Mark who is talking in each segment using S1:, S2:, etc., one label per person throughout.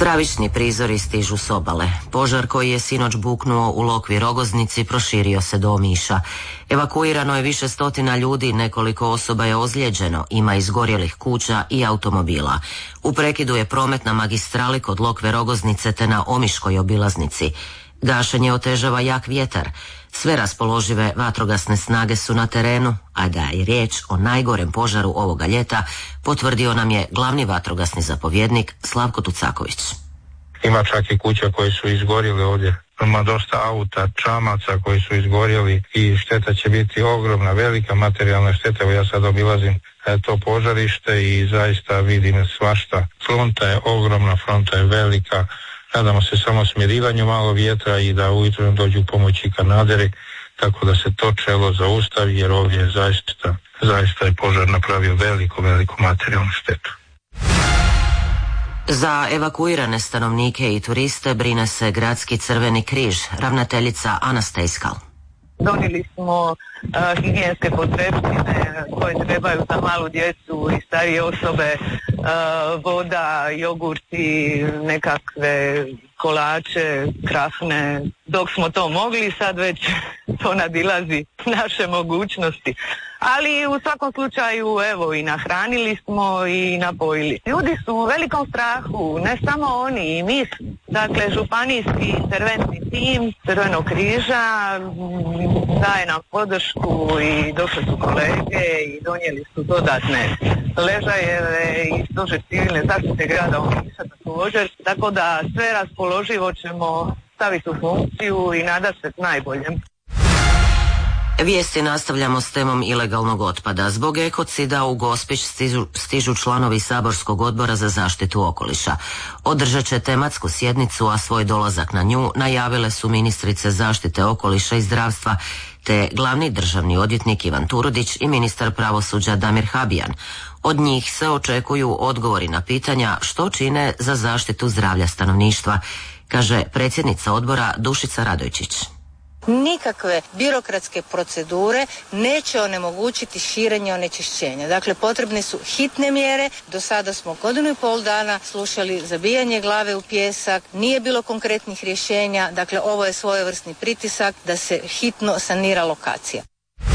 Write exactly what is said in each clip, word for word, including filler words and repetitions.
S1: Stravični prizori stižu s obale. Požar koji je sinoć buknuo u Lokvi Rogoznici proširio se do Omiša. Evakuirano je više stotina ljudi, nekoliko osoba je ozlijeđeno, ima izgorjelih kuća i automobila. U prekidu je promet na magistrali kod Lokve Rogoznice te na Omiškoj obilaznici. Gašenje otežava jak vjetar. Sve raspoložive vatrogasne snage su na terenu, a da je riječ o najgorem požaru ovoga ljeta, potvrdio nam je glavni vatrogasni zapovjednik Slavko Tucaković.
S2: Ima čak i kuća koje su izgorjele ovdje. Ima dosta auta, čamaca koji su izgorjeli i šteta će biti ogromna, velika materijalna šteta. Evo ja sad obilazim to požarište i zaista vidim svašta. Fronta je ogromna, fronta je velika. Nadamo se samo smirivanju malo vjetra i da ujutro dođu pomoći kanaderi, tako da se to čelo zaustavi, jer ovdje je zaista, zaista je požar napravio veliku, veliku materijalnu štetu.
S1: Za evakuirane stanovnike i turiste brine se Gradski Crveni križ, ravnateljica Ana Stejskal.
S3: Donijeli smo uh, higijenske potrepštine koje trebaju za malu djecu i starije osobe, uh, voda, jogurti, nekakve kolače, krafne. Dok smo to mogli, sad već to nadilazi naše mogućnosti. Ali u svakom slučaju, evo, i nahranili smo i napojili. Ljudi su u velikom strahu, ne samo oni, i mi. Dakle, županijski interventni tim Crvenog križa daje nam podršku i došli su kolege i donijeli su dodatne ležajeve i stožer civilne zaštite grada Omiša također. Tako da sve raspoloživo ćemo staviti u funkciju i nadati se najboljem.
S1: Vijesti nastavljamo s temom ilegalnog otpada. Zbog ekocida u Gospić stižu, stižu članovi Saborskog odbora za zaštitu okoliša. Održat će tematsku sjednicu, a svoj dolazak na nju najavile su ministrice zaštite okoliša i zdravstva te glavni državni odvjetnik Ivan Turudić i ministar pravosuđa Damir Habijan. Od njih se očekuju odgovori na pitanja što čine za zaštitu zdravlja stanovništva, kaže predsjednica odbora Dušica Radojčić.
S4: Nikakve birokratske procedure neće onemogućiti širenje onečišćenja. Dakle, potrebne su hitne mjere. Do sada smo godinu i pol dana slušali zabijanje glave u pijesak, nije bilo konkretnih rješenja. Dakle, ovo je svojevrsni pritisak da se hitno sanira lokacija.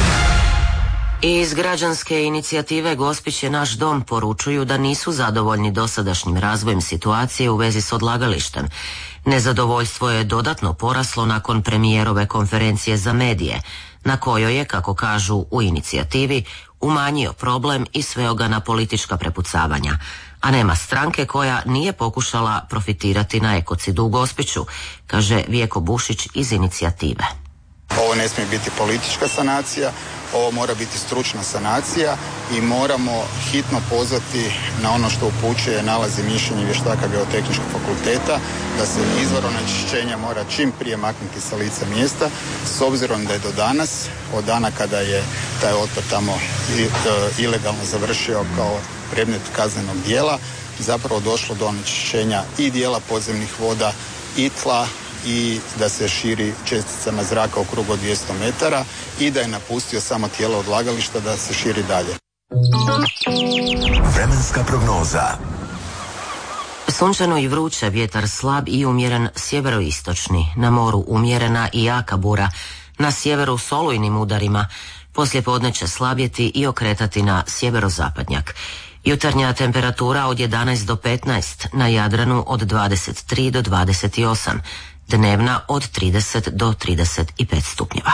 S1: Iz građanske inicijative Gospić je naš dom poručuju da nisu zadovoljni dosadašnjim razvojem situacije u vezi s odlagalištem. Nezadovoljstvo je dodatno poraslo nakon premijerove konferencije za medije, na kojoj je, kako kažu u inicijativi, umanjio problem i sveo ga na politička prepucavanja. A nema stranke koja nije pokušala profitirati na ekocidu u Gospiću, kaže Vjeko Bušić iz inicijative.
S5: Ovo ne smije biti politička sanacija, ovo mora biti stručna sanacija i moramo hitno pozvati na ono što upućuje nalazi mišljenja vještaka Geotehničkog fakulteta, da se izvor onečišćenja mora čim prije maknuti sa lica mjesta, s obzirom da je do danas, od dana kada je taj otpad tamo ilegalno završio kao predmet kaznenog djela, zapravo došlo do onečišćenja i dijela podzemnih voda i tla, i da se širi česticama zraka u krugu od dvjesto metara i da je napustio samo tijelo odlagališta da se širi dalje.
S6: Vremenska prognoza.
S1: Sunčano i vruće, vjetar slab i umjeren sjeveroistočni, na moru umjerena i jaka bura, na sjeveru s olujnim udarima, poslijepodne će slabjeti i okretati na sjeverozapadnjak. Jutarnja temperatura od jedanaest do petnaest, na Jadranu od dvadeset tri do dvadeset osam, dnevna od trideset do trideset pet stupnjeva.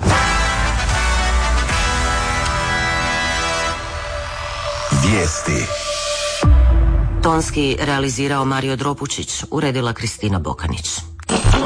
S6: Vijesti.
S1: Tonski realizirao Mario Dropučić, uredila Kristina Bokanić.